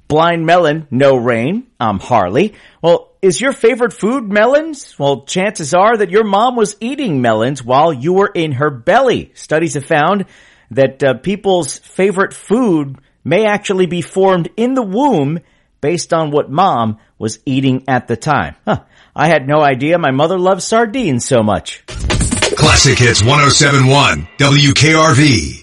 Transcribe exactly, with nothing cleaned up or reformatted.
Blind Melon, no rain. I'm Harley. Well, is your favorite food melons? Well, chances are that your mom was eating melons while you were in her belly. Studies have found that uh, people's favorite food may actually be formed in the womb based on what mom was eating at the time. Huh. I had no idea my mother loved sardines so much. Classic Hits one oh seven point one W K R V.